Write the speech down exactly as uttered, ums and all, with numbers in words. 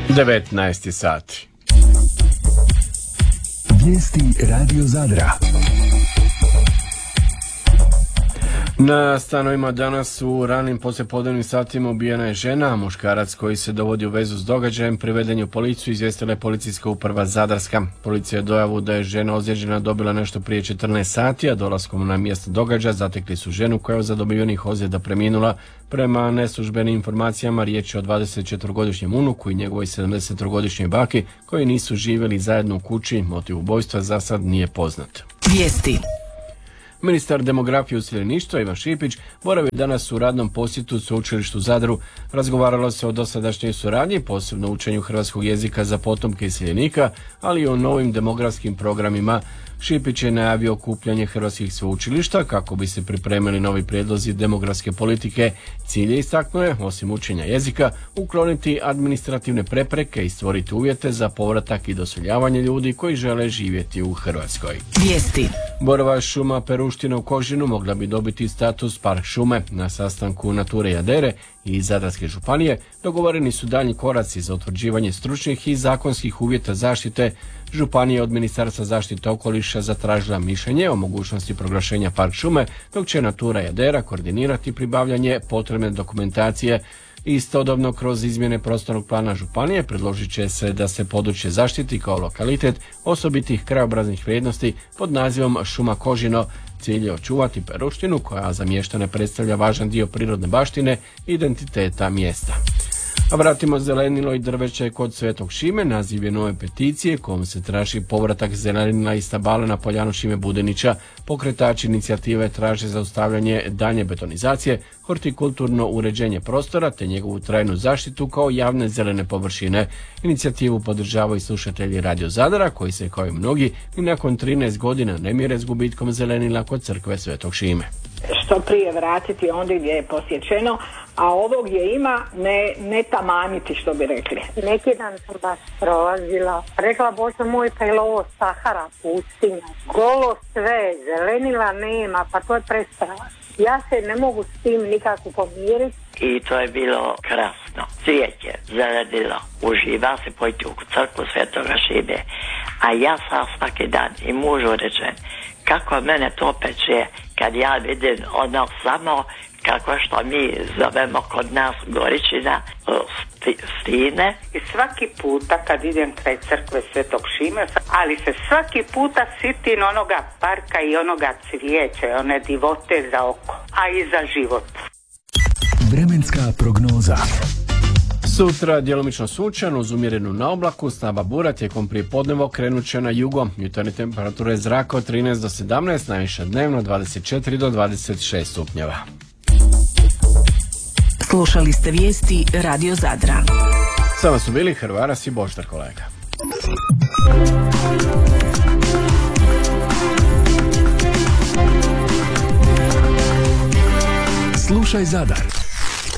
devetnaest sati. Vijesti Radio Zadra. Na stanovima danas u ranim poslijepodnevnim satima ubijena je žena, a muškarac koji se dovodi u vezu s događajem priveden je u policiju, izvijestila je policijska uprava Zadarska. Policija je dojavu da je žena ozlijeđena dobila nešto prije četrnaest sati, a dolaskom na mjesto događaja zatekli su ženu koja je od zadobivenih ozljeda preminula. Prema neslužbenim informacijama riječ je o dvadesetčetvorogodišnjem unuku i njegovoj sedamdesettrogodišnjoj baki koji nisu živjeli zajedno u kući. Motiv ubojstva za sad nije poznat. Vijesti. Ministar demografije i useljeništva Ivan Šipić boravio danas u radnom posjetu sveučilištu u Zadru. Razgovaralo se o dosadašnjoj suradnji, posebno učenju hrvatskog jezika za potomke iseljenika, ali i o novim demografskim programima. Šipić je najavio okupljanje hrvatskih sveučilišta kako bi se pripremili novi prijedlozi demografske politike. Cilj je, istaknuo je, osim učenja jezika, ukloniti administrativne prepreke i stvoriti uvjete za povratak i doseljavanje ljudi koji žele živjeti u Hrvatskoj. Vijesti. Borova šuma Peruština u Kožinu mogla bi dobiti status park šume. Na sastanku Nature Jadere i Zadarske županije dogovoreni su daljnji koraci za utvrđivanje stručnih i zakonskih uvjeta zaštite. Županija od Ministarstva zaštite okoliša zatražila mišljenje o mogućnosti proglašenja park šume, dok će Natura Jadera koordinirati pribavljanje potrebne dokumentacije. Istodobno, kroz izmjene prostornog plana županije predložit će se da se područje zaštiti kao lokalitet osobitih krajobraznih vrijednosti pod nazivom Šuma Kožino. Cilj je očuvati Peruštinu koja za mještane predstavlja važan dio prirodne baštine i identiteta mjesta. A vratimo zelenilo i drveće kod Svetog Šime. Naziv je nove peticije kojom se traži povratak zelenila i stabala na poljanu Šime Budenića. Pokretači inicijative traže zaustavljanje daljnje betonizacije, hortikulturno uređenje prostora te njegovu trajnu zaštitu kao javne zelene površine. Inicijativu podržavaju slušatelji Radio Zadara koji se, kao i mnogi, i nakon trinaest godina ne mire s gubitkom zelenila kod crkve Svetog Šime. Što prije vratiti onda gdje je posjećeno, a ovo gdje ima ne, ne tamaniti, što bi rekli. Neki dan sam baš prolazila, rekla Bože moj, pa je ovo Sahara, pustinja, golo sve, zelenila nema, pa to je prestrano. Ja se ne mogu s tim nikako pomiriti. I to je bilo krasno. Cvijeće, zelenilo, uživa se pojti u crkvu Svetoga Šime. A ja sam svaki dan i mužu rečem, kako mene to peče kad ja vidim ono samo kako što mi zovemo kod nas Goričina sti, stine. I svaki puta kad idem kraj crkve Svetog Šime, ali se svaki puta sitim onoga parka i onoga cvijeća, one divote za oko, a i za život. Vremenska prognoza. Sutra djelomično sunčano uz umjerenu naoblaku, slaba bura, tijekom prijepodneva krenut će na jugo. Jutarnje temperature zraka od trinaest do sedamnaest, najviša dnevno dvadeset četiri do dvadeset šest stupnjeva. Slušali ste vijesti Radio Zadra. Sama su bili Hrvaras i Boždar kolega. Slušaj Zadar.